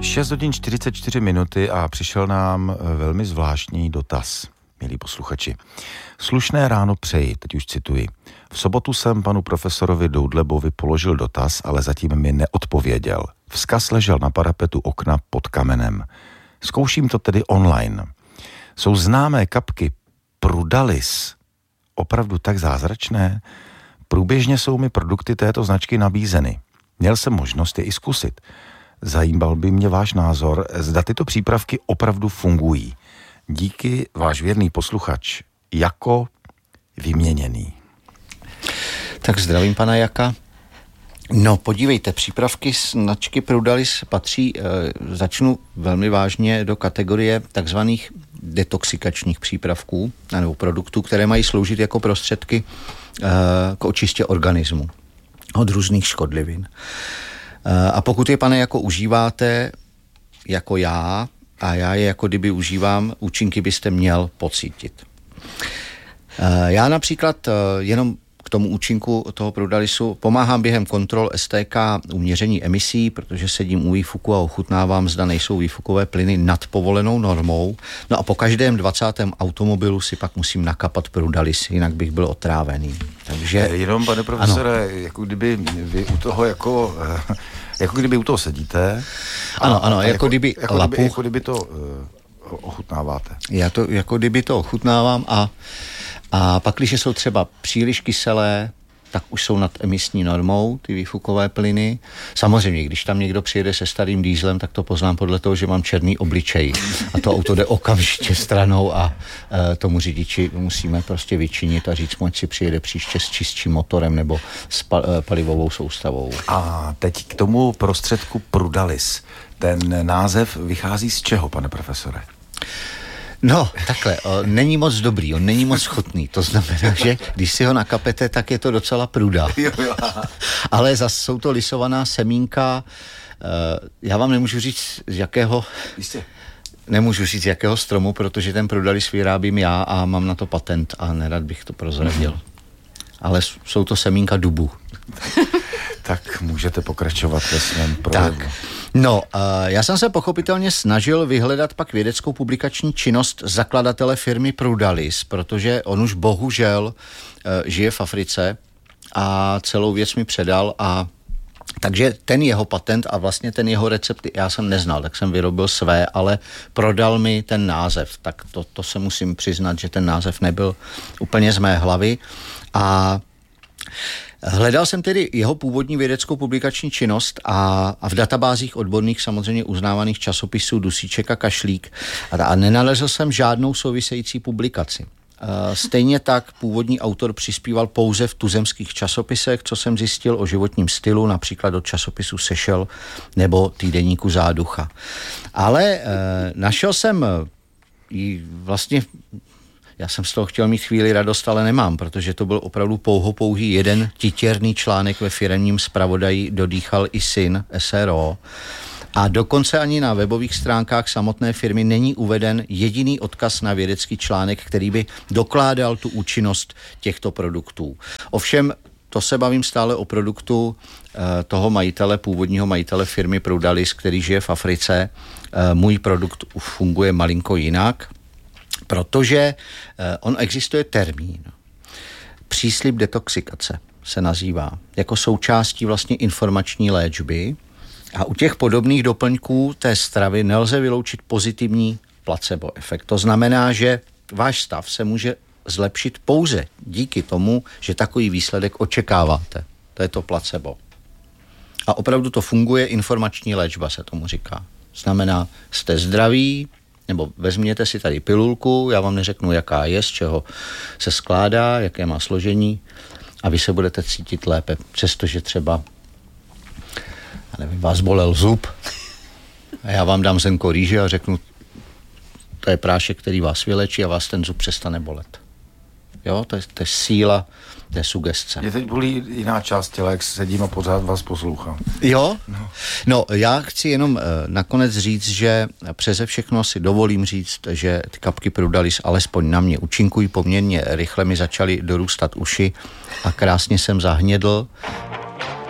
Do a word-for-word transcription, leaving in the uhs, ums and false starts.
šest hodin čtyřicet čtyři minuty a přišel nám velmi zvláštní dotaz, milí posluchači. Slušné ráno přeji, teď už cituji. V sobotu jsem panu profesorovi Doudlebovi položil dotaz, ale zatím mi neodpověděl. Vzkaz ležel na parapetu okna pod kamenem. Zkouším to tedy online. Jsou známé kapky Prudalis opravdu tak zázračné? Průběžně jsou mi produkty této značky nabízeny. Měl jsem možnost je i zkusit. Zajímal by mě váš názor, zda tyto přípravky opravdu fungují. Díky, váš věrný posluchač, Jako vyměněný. Tak zdravím pana Jaka. No podívejte, přípravky značky Prudalis patří, e, začnu velmi vážně do kategorie takzvaných detoxikačních přípravků nebo produktů, které mají sloužit jako prostředky e, k očistě organismu od různých škodlivin. E, a pokud je, pane, jako užíváte jako já, a já je jako kdyby užívám, účinky byste měl pocítit. E, já například e, jenom k tomu účinku toho Prudalisu pomáhám během kontrol S T K u měření emisí, protože sedím u výfuku a ochutnávám, zda nejsou výfukové plyny nad povolenou normou. No a po každém dvacátém automobilu si pak musím nakapat Prudalis, jinak bych byl otrávený. Takže... Jenom, pane profesore, ano. Jako kdyby vy u toho jako... Jako kdyby u toho sedíte. Ano, ano, jako, jako kdyby jako lapu. Kdyby, jako kdyby to uh, ochutnáváte. Já to jako kdyby to ochutnávám a A pak, když jsou třeba příliš kyselé, tak už jsou nad emisní normou, ty výfukové plyny. Samozřejmě, když tam někdo přijede se starým dýzlem, tak to poznám podle toho, že mám černý obličej. A to auto jde okamžitě stranou a e, tomu řidiči musíme prostě vyčinit a říct mu, ať si přijede příště s čistším motorem nebo s pa, e, palivovou soustavou. A teď k tomu prostředku Prudalis. Ten název vychází z čeho, pane profesore? No, takhle, o, není moc dobrý, on není moc chutný, to znamená, že když si ho nakapete, tak je to docela pruda. Ale zase jsou to lisovaná semínka, e, já vám nemůžu říct, z jakého... Jistě. Nemůžu říct, z jakého stromu, protože ten Prudalis vyrábím já a mám na to patent a nerad bych to prozradil. Ale jsou to semínka dubu. Tak můžete pokračovat ve svém projevu. Tak, no, uh, já jsem se pochopitelně snažil vyhledat pak vědeckou publikační činnost zakladatele firmy Prudalis, protože on už bohužel uh, žije v Africe a celou věc mi předal a takže ten jeho patent a vlastně ten jeho recept já jsem neznal, tak jsem vyrobil své, ale prodal mi ten název, tak to, to se musím přiznat, že ten název nebyl úplně z mé hlavy a hledal jsem tedy jeho původní vědeckou publikační činnost a, a v databázích odborných samozřejmě uznávaných časopisů Dusíček a Kašlík a, a nenalezl jsem žádnou související publikaci. Stejně tak původní autor přispíval pouze v tuzemských časopisech, co jsem zjistil o životním stylu, například do časopisu Sešel nebo týdeníku Záducha. Ale e, našel jsem i vlastně... Já jsem z toho chtěl mít chvíli radost, ale nemám, protože to byl opravdu pouhopouhý jeden titěrný článek ve firemním zpravodaji Dodýchal i syn S R O. A dokonce ani na webových stránkách samotné firmy není uveden jediný odkaz na vědecký článek, který by dokládal tu účinnost těchto produktů. Ovšem, to se bavím stále o produktu e, toho majitele, původního majitele firmy Prudalis, který žije v Africe. E, můj produkt funguje malinko jinak, protože eh, on existuje termín. Příslib detoxikace se nazývá jako součástí vlastně informační léčby a u těch podobných doplňků té stravy nelze vyloučit pozitivní placebo efekt. To znamená, že váš stav se může zlepšit pouze díky tomu, že takový výsledek očekáváte. To je to placebo. A opravdu to funguje, informační léčba se tomu říká. Znamená, jste zdraví, nebo vezměte si tady pilulku, já vám neřeknu, jaká je, z čeho se skládá, jaké má složení a vy se budete cítit lépe, přestože třeba, já nevím, vás bolel zub a já vám dám zrnko rýže a řeknu, to je prášek, který vás vylečí a vás ten zub přestane bolet. Jo, to je, to je síla té sugestce. Mě teď bolí jiná část těla, jak sedím a pořád vás poslouchám. Jo? No, no já chci jenom uh, nakonec říct, že přeze všechno si dovolím říct, že ty kapky Prudalis alespoň na mě účinkují poměrně rychle, mi začaly dorůstat uši a krásně jsem zahnědl